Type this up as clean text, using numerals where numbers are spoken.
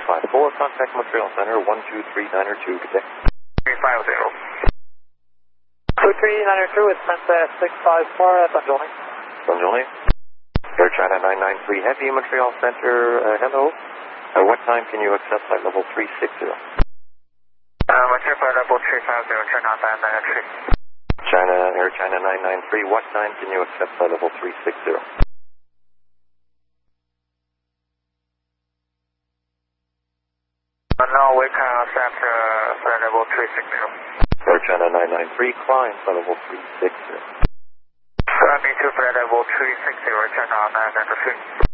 654, contact Montreal Center, 123.902, good day. 350. 23902 with Princess 654 at Bunjoli. Bunjoli. Air China 993 Heavy, Montreal Center, hello. What time can you accept flight level 360? Montreal flight level 350, turn on 993. Air China 993, what time can you accept flight level 360? No, we can accept flight level 360. Air China 993, climb flight level 360. Fly me to flight level 360, turn on 993.